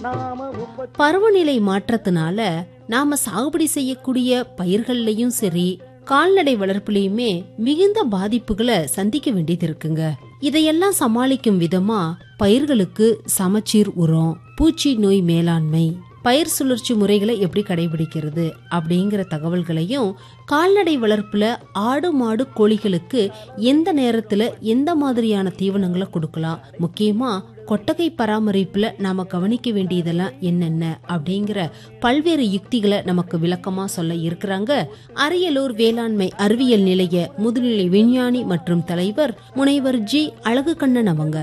பருவநிலை மாற்றத்தினால நாம சாகுபடி செய்யக்கூடிய பயிர்கள்லயும் சரி, கால்நடை வளர்ப்புலயுமே மிகுந்த பாதிப்புகளை சந்திக்க வேண்டியது இருக்குங்க. இதையெல்லாம் சமாளிக்கும் விதமா பயிர்களுக்கு சமச்சீர் உரம், பூச்சி நோய் மேலாண்மை, பயிர் சுழற்சி முறைகளை எப்படி கடைபிடிக்கிறது அப்படிங்கிற தகவல்களையும், கால்நடை வளர்ப்புல ஆடு மாடு கோழிகளுக்கு எந்த நேரத்துல எந்த மாதிரியான தீவனங்களை கொடுக்கலாம், முக்கியமா கொட்டகை பராமரிப்புல நாம கவனிக்க வேண்டியதெல்லாம் என்னென்ன அப்படிங்கிற பல்வேறு யுக்திகளை நமக்கு விளக்கமா சொல்ல இருக்கிறாங்க அரியலூர் வேளாண்மை அறிவியல் நிலைய முதுநிலை விஞ்ஞானி மற்றும் தலைவர் முனைவர் ஜி அழகுகண்ணன் அவங்க.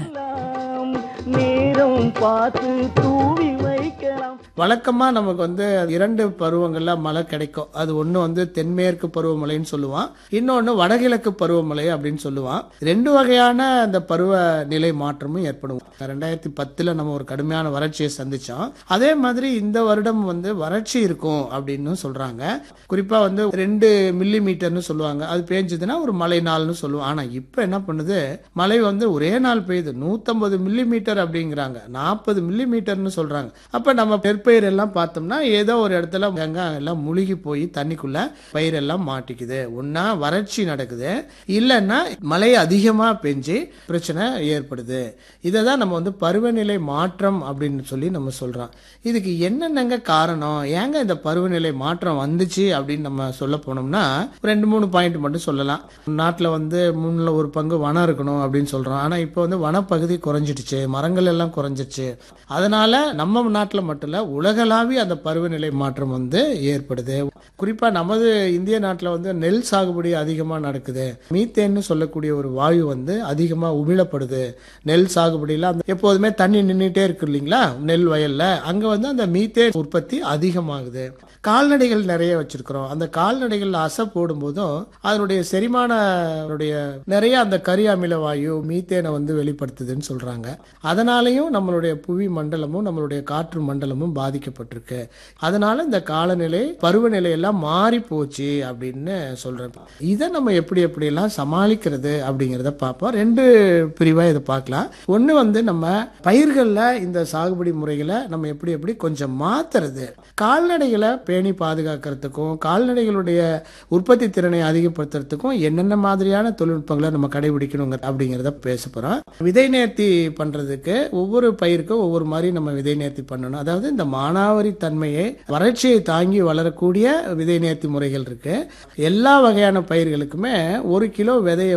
வழக்கமா நமக்கு வந்து 2 பருவங்கள்ல மழை கிடைக்கும். அது ஒண்ணு தென்மேற்கு பருவமழைன்னு சொல்லுவான், இன்னொன்னு வடகிழக்கு பருவமழை அப்படின்னு சொல்லுவான். 2 வகையான அந்த பருவ நிலை மாற்றமும் ஏற்படும். 2010 நம்ம ஒரு கடுமையான வறட்சியை சந்திச்சோம். அதே மாதிரி இந்த வருடம் வறட்சி இருக்கும் அப்படின்னு சொல்றாங்க. குறிப்பா 2 மில்லிமீட்டர்னு சொல்லுவாங்க. அது பேஞ்சதுன்னா ஒரு மழை நாள்னு சொல்லுவாங்க. ஆனா இப்ப என்ன பண்ணுது, மழை ஒரே நாள் பெய்யுது. 150 மில்லிமீட்டர் அப்படிங்கிறாங்க, 40 மில்லிமீட்டர்னு சொல்றாங்க. அப்ப நம்ம நெற்பயிர் எல்லாம் பார்த்தோம்னா ஏதோ ஒரு இடத்துல எல்லாம் முழுகி போய் தண்ணிக்குள்ள பயிர் எல்லாம் மாட்டிக்குது. ஒன்னா வறட்சி நடக்குது, இல்லைன்னா மழை அதிகமா பெஞ்சு பிரச்சனை ஏற்படுது. இதைதான் நம்ம பருவநிலை மாற்றம் அப்படின்னு சொல்லி நம்ம சொல்றோம். இதுக்கு என்னென்னங்க காரணம், ஏங்க இந்த பருவநிலை மாற்றம் வந்துச்சு அப்படின்னு நம்ம சொல்ல போனோம்னா 2-3 பாயிண்ட் மட்டும் சொல்லலாம். நாட்டுல முன்னுல ஒரு பங்கு வனம் இருக்கணும் அப்படின்னு சொல்றோம். ஆனா இப்ப வனப்பகுதி குறைஞ்சிடுச்சு, மரங்கள் எல்லாம் குறைஞ்சிருச்சு. அதனால நம்ம நாட்டுல மட்டும் இல்ல, உலகளாவிய அந்த பருவநிலை மாற்றம் ஏற்படுது. குறிப்பா நமது இந்திய நாட்டுல நெல் சாகுபடி அதிகமா நடக்குது. மீத்தேன்னு சொல்லக்கூடிய ஒரு வாயு அதிகமா உமிழப்படுது. நெல் சாகுபடியில எப்போதுமே தண்ணி நின்றுட்டே இருக்கு இல்லைங்களா நெல் வயல்ல, அங்க அந்த மீத்தேன் உற்பத்தி அதிகமாகுது. கால்நடைகள் நிறைய வச்சிருக்கிறோம். அந்த கால்நடைகள் அசை போடும் போதும் அதனுடைய செரிமான நிறைய அந்த கரி அமில வாயு மீத்தேனை வெளிப்படுத்துதுன்னு சொல்றாங்க. அதனாலையும் நம்மளுடைய புவி மண்டலமும் நம்மளுடைய காற்று மண்டலமும் பாதிக்கப்பட்டிருக்கு. அதனால இந்த காலநிலை பருவநிலை எல்லாம் மாறி போச்சு அப்படின்னு சொல்றேன். இதை நம்ம எப்படி எல்லாம் சமாளிக்கிறது அப்படிங்கறத பார்ப்போம். 2 பிரிவா இதை பார்க்கலாம். ஒண்ணு நம்ம பயிர்கள்ல இந்த சாகுபடி முறைகளை நம்ம எப்படி கொஞ்சம் மாத்துறது, கால்நடைகளை பேணி பாதுகாக்கிறதுக்கும் கால்நடைகளுடைய உற்பத்தி திறனை அதிகப்படுத்துறதுக்கும் என்னென்ன மாதிரியான தொழில்நுட்பங்களை நம்ம கடைபிடிக்கணும் அப்படிங்கறத பேச போறோம். விதை நேர்த்தி பண்றதுக்கு ஒவ்வொரு பயிருக்கும் ஒவ்வொரு மாதிரி நம்ம விதை நேர்த்தி பண்ணணும். அதாவது இந்த மானாவாரி தன்மையை, வறட்சியை தாங்கி வளரக்கூடிய விதை நேர்த்தி முறைகள் இருக்கு. எல்லா வகையான பயிர்களுக்குமே 1 கிலோ விதையை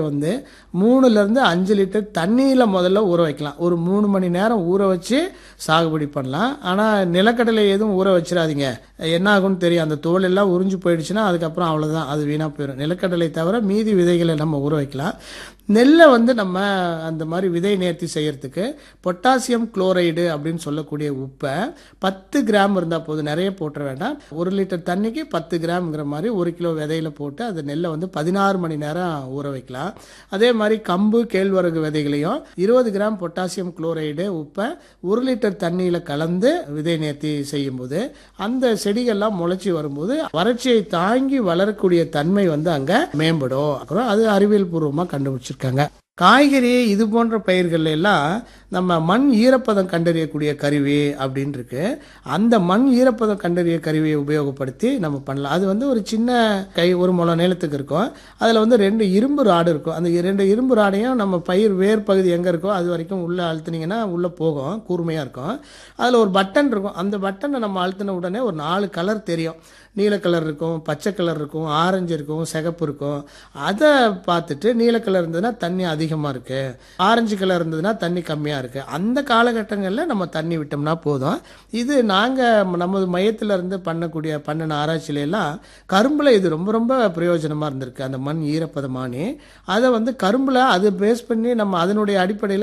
3ல இருந்து 5 லிட்டர் தண்ணியில முதல்ல ஊற வைக்கலாம். ஒரு 3 மணி நேரம் ஊற வச்சு சாகுபடி பண்ணலாம். ஆனா நிலக்கடலை எதுவும் ஊற வச்சிடாதீங்க, என்ன ஆகும்னு தெரியும். அந்த தோல் எல்லாம் உறிஞ்சு போயிடுச்சுன்னா அதுக்கப்புறம் அவ்வளவுதான், அது வீணா போயிடும். நிலக்கடலை தவிர மீதி விதைகளை நம்ம ஊற வைக்கலாம். நெல்லை நம்ம அந்த மாதிரி விதை நேர்த்தி செய்யறதுக்கு பொட்டாசியம் குளோரைடு அப்படின்னு சொல்லக்கூடிய உப்பை 10 கிராம் இருந்தா போதும், நிறைய போட்டுற வேண்டாம். 1 லிட்டர் தண்ணிக்கு 10 கிராம்ங்கிற மாதிரி 1 கிலோ விதையில போட்டு அந்த நெல்லை 16 மணி நேரம் ஊற வைக்கலாம். அதே மாதிரி கம்பு கேழ்வரகு விதைகளையும் 20 கிராம் பொட்டாசியம் குளோரைடு உப்பை 1 லிட்டர் தண்ணியில கலந்து விதை நேர்த்தி செய்யும் போது அந்த செடிகள்லாம் முளைச்சி வரும்போது வறட்சியை தாங்கி வளரக்கூடிய தன்மை அங்க மேம்படும். அப்புறம் அது அறிவியல் பூர்வமா கண்டுபிடிச்சிருக்காங்க. காய்கறி இது போன்ற பயிர்கள் எல்லாம் நம்ம மண் ஈரப்பதம் கண்டறியக்கூடிய கருவி அப்படின்னு இருக்கு. அந்த மண் ஈரப்பதம் கண்டறிய கருவியை உபயோகப்படுத்தி நம்ம பண்ணலாம். அது ஒரு சின்ன கை 1 முழம் நீளத்துக்கு இருக்கும். அதுல 2 இரும்பு ராடு இருக்கும். அந்த 2 இரும்பு ராடையும் நம்ம பயிர் வேர் பகுதி எங்க இருக்கோ அது வரைக்கும் உள்ள அழுத்தினீங்கன்னா உள்ள போகும், கூர்மையா இருக்கும். அதுல ஒரு பட்டன் இருக்கும். அந்த பட்டனை நம்ம அழுத்தின உடனே ஒரு 4 கலர் தெரியும். நீல கலர் இருக்கும், பச்சை கலர் இருக்கும், ஆரஞ்சு இருக்கும், சிகப்பு இருக்கும். அதை பார்த்துட்டு நீல கலர் இருந்ததுன்னா தண்ணி அதிகமா இருக்கு, ஆரஞ்சு கலர் இருந்ததுன்னா தண்ணி கம்மியா இருக்கு. அந்த காலகட்டங்களில் நம்ம தண்ணி விட்டோம்னா போதும். இது நாங்க நமது மையத்துல இருந்து பண்ணின ஆராய்ச்சியில எல்லாம் கரும்புல இது ரொம்ப ரொம்ப பிரயோஜனமா இருந்திருக்கு. அந்த மண் ஈரப்பதமானி அதை கரும்புல அதை பேஸ் பண்ணி நம்ம அதனுடைய அடிப்படையில்